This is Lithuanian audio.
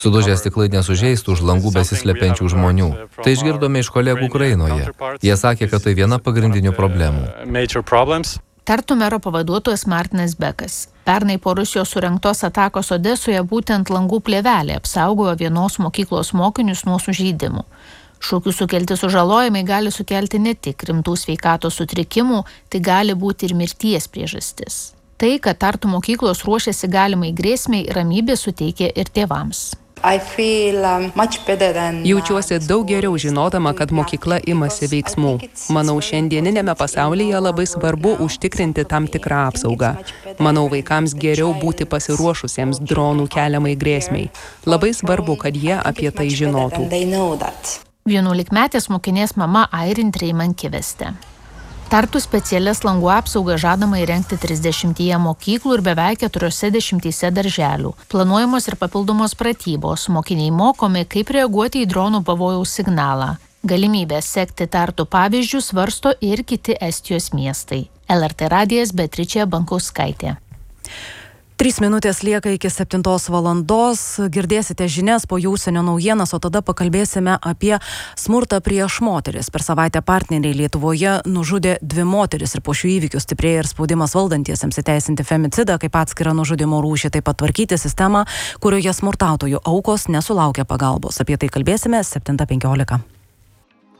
Sudužę stiklainė sužeistų už langų besislepiančių žmonių. Tai išgirdome iš kolegų Ukrainoje. Jie sakė, kad tai viena pagrindinių problemų. Tartu mero pavaduotojas Martinas Bekas. Pernai po Rusijos surengtos atakos Odesoje būtent langų plėvelė apsaugojo vienos mokyklos mokinius nuo sužeidimų. Šūkių sukelti sužalojimai gali sukelti ne tik rimtų sveikatos sutrikimų, tai gali būti ir mirties priežastis. Tai, kad Tartu mokyklos ruošiasi galimai grėsmei, ramybė suteikė ir tėvams. Jaučiuosi daug geriau žinodama, kad mokykla imasi veiksmų. Manau, šiandieninėme pasaulyje labai svarbu užtikrinti tam tikrą apsaugą. Manau, vaikams geriau būti pasiruošusiems dronų keliamai grėsmei. Labai svarbu, kad jie apie tai žinotų. 11-metės mokinės mama Airin Treiman Kivestė. Tartu specialias langų apsaugą žadama įrengti 30 mokyklų ir beveik 40 darželių. Planuojamos ir papildomos pratybos. Mokiniai mokomi, kaip reaguoti į dronų pavojaus signalą. Galimybę sekti Tartu pavyzdžių svarsto ir kiti Estijos miestai. LRT radijas Beatričė Bankauskaitė. 3 minutės lieka iki 7 valandos. Girdėsite žinias, po jų užsienio naujienas, o tada pakalbėsime apie smurtą prieš moteris. Per savaitę partneriai Lietuvoje nužudė 2 moteris ir po šių įvykių stiprėja ir spaudimas valdantiesiems įteisinti femicidą kaip atskirą nužudimo rūšį, taip pat tvarkyti sistemą, kurioje smurtautojų aukos nesulaukia pagalbos. Apie tai kalbėsime 7:15.